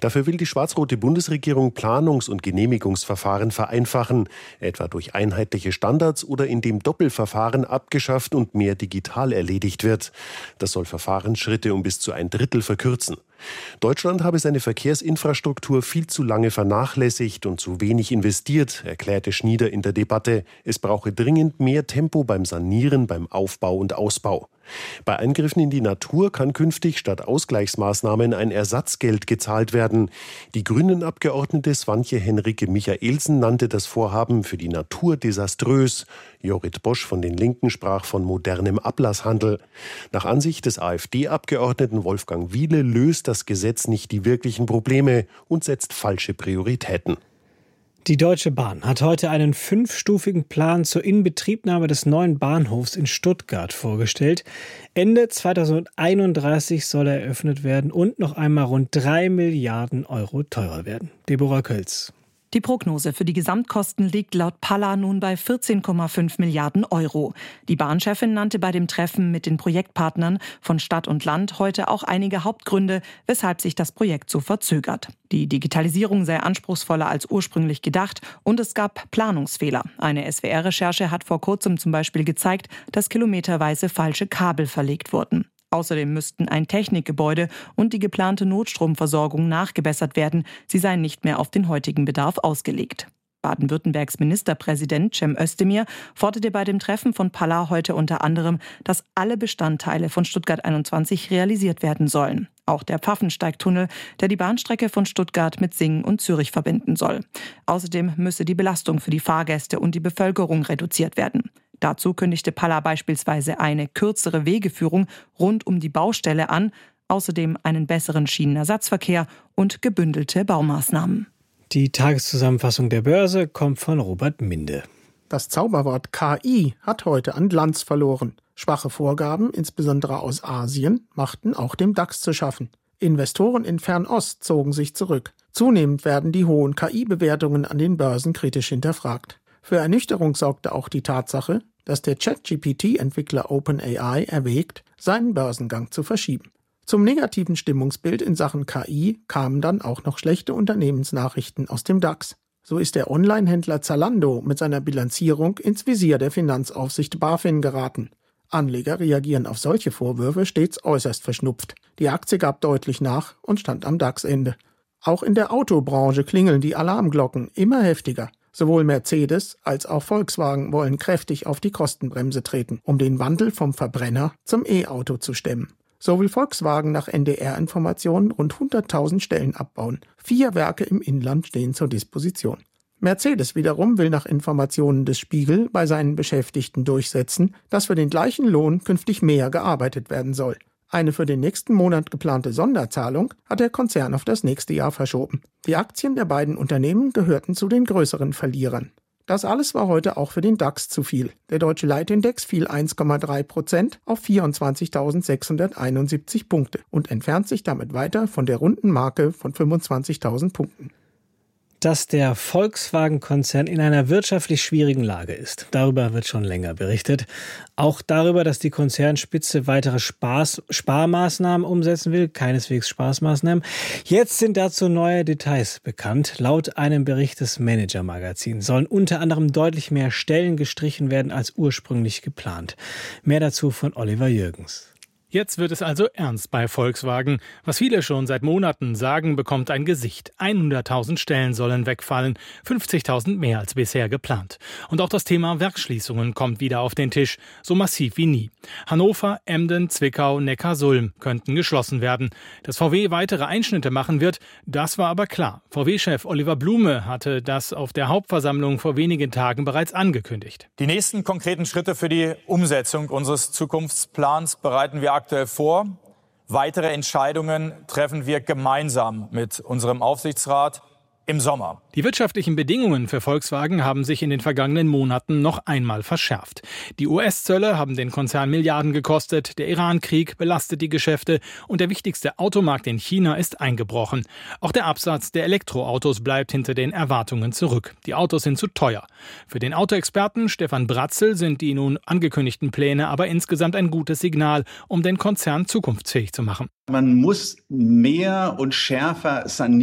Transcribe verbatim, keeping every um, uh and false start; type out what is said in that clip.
Dafür will die schwarz-rote Bundesregierung Planungs- und Genehmigungsverfahren vereinfachen, etwa durch einheitliche Standards oder indem Doppelverfahren abgeschafft und mehr digital erledigt wird. Das soll Verfahrensschritte um bis zu ein Drittel verkürzen. Deutschland habe seine Verkehrsinfrastruktur viel zu lange vernachlässigt und zu wenig investiert, erklärte Schnieder in der Debatte. Es brauche dringend mehr Tempo beim Sanieren, beim Aufbau und Ausbau. Bei Eingriffen in die Natur kann künftig statt Ausgleichsmaßnahmen ein Ersatzgeld gezahlt werden. Die Grünen-Abgeordnete Swantje Henrike Michaelsen nannte das Vorhaben für die Natur desaströs. Jorrit Bosch von den Linken sprach von modernem Ablasshandel. Nach Ansicht des AfD-Abgeordneten Wolfgang Wiele löst das Gesetz nicht die wirklichen Probleme und setzt falsche Prioritäten. Die Deutsche Bahn hat heute einen fünfstufigen Plan zur Inbetriebnahme des neuen Bahnhofs in Stuttgart vorgestellt. Ende zweitausendeinunddreißig soll er eröffnet werden und noch einmal rund drei Milliarden Euro teurer werden. Deborah Kölz. Die Prognose für die Gesamtkosten liegt laut Palla nun bei vierzehn Komma fünf Milliarden Euro. Die Bahnchefin nannte bei dem Treffen mit den Projektpartnern von Stadt und Land heute auch einige Hauptgründe, weshalb sich das Projekt so verzögert. Die Digitalisierung sei anspruchsvoller als ursprünglich gedacht und es gab Planungsfehler. Eine S W R-Recherche hat vor kurzem zum Beispiel gezeigt, dass kilometerweise falsche Kabel verlegt wurden. Außerdem müssten ein Technikgebäude und die geplante Notstromversorgung nachgebessert werden. Sie seien nicht mehr auf den heutigen Bedarf ausgelegt. Baden-Württembergs Ministerpräsident Cem Özdemir forderte bei dem Treffen von Palla heute unter anderem, dass alle Bestandteile von Stuttgart einundzwanzig realisiert werden sollen. Auch der Pfaffensteigtunnel, der die Bahnstrecke von Stuttgart mit Singen und Zürich verbinden soll. Außerdem müsse die Belastung für die Fahrgäste und die Bevölkerung reduziert werden. Dazu kündigte Palla beispielsweise eine kürzere Wegeführung rund um die Baustelle an, außerdem einen besseren Schienenersatzverkehr und gebündelte Baumaßnahmen. Die Tageszusammenfassung der Börse kommt von Robert Minde. Das Zauberwort K I hat heute an Glanz verloren. Schwache Vorgaben, insbesondere aus Asien, machten auch dem DAX zu schaffen. Investoren in Fernost zogen sich zurück. Zunehmend werden die hohen K I-Bewertungen an den Börsen kritisch hinterfragt. Für Ernüchterung sorgte auch die Tatsache, dass der Chat-G P T-Entwickler OpenAI erwägt, seinen Börsengang zu verschieben. Zum negativen Stimmungsbild in Sachen K I kamen dann auch noch schlechte Unternehmensnachrichten aus dem DAX. So ist der Online-Händler Zalando mit seiner Bilanzierung ins Visier der Finanzaufsicht BaFin geraten. Anleger reagieren auf solche Vorwürfe stets äußerst verschnupft. Die Aktie gab deutlich nach und stand am DAX-Ende. Auch in der Autobranche klingeln die Alarmglocken immer heftiger. Sowohl Mercedes als auch Volkswagen wollen kräftig auf die Kostenbremse treten, um den Wandel vom Verbrenner zum E-Auto zu stemmen. So will Volkswagen nach N D R-Informationen rund hunderttausend Stellen abbauen. Vier Werke im Inland stehen zur Disposition. Mercedes wiederum will nach Informationen des Spiegel bei seinen Beschäftigten durchsetzen, dass für den gleichen Lohn künftig mehr gearbeitet werden soll. Eine für den nächsten Monat geplante Sonderzahlung hat der Konzern auf das nächste Jahr verschoben. Die Aktien der beiden Unternehmen gehörten zu den größeren Verlierern. Das alles war heute auch für den DAX zu viel. Der deutsche Leitindex fiel eins Komma drei Prozent auf vierundzwanzigtausendsechshunderteinundsiebzig Punkte und entfernt sich damit weiter von der runden Marke von fünfundzwanzigtausend Punkten. Dass der Volkswagen-Konzern in einer wirtschaftlich schwierigen Lage ist. Darüber wird schon länger berichtet. Auch darüber, dass die Konzernspitze weitere Spaß, Sparmaßnahmen umsetzen will. Keineswegs Spaßmaßnahmen. Jetzt sind dazu neue Details bekannt. Laut einem Bericht des Manager-Magazins sollen unter anderem deutlich mehr Stellen gestrichen werden als ursprünglich geplant. Mehr dazu von Oliver Jürgens. Jetzt wird es also ernst bei Volkswagen. Was viele schon seit Monaten sagen, bekommt ein Gesicht. hunderttausend Stellen sollen wegfallen, fünfzigtausend mehr als bisher geplant. Und auch das Thema Werksschließungen kommt wieder auf den Tisch, so massiv wie nie. Hannover, Emden, Zwickau, Neckarsulm könnten geschlossen werden. Dass V W weitere Einschnitte machen wird, das war aber klar. V W-Chef Oliver Blume hatte das auf der Hauptversammlung vor wenigen Tagen bereits angekündigt. Die nächsten konkreten Schritte für die Umsetzung unseres Zukunftsplans bereiten wir aktuell vor. Weitere Entscheidungen treffen wir gemeinsam mit unserem Aufsichtsrat im Sommer. Die wirtschaftlichen Bedingungen für Volkswagen haben sich in den vergangenen Monaten noch einmal verschärft. Die U S-Zölle haben den Konzern Milliarden gekostet, der Iran-Krieg belastet die Geschäfte und der wichtigste Automarkt in China ist eingebrochen. Auch der Absatz der Elektroautos bleibt hinter den Erwartungen zurück. Die Autos sind zu teuer. Für den Autoexperten Stefan Bratzel sind die nun angekündigten Pläne aber insgesamt ein gutes Signal, um den Konzern zukunftsfähig zu machen. Man muss mehr und schärfer sanieren.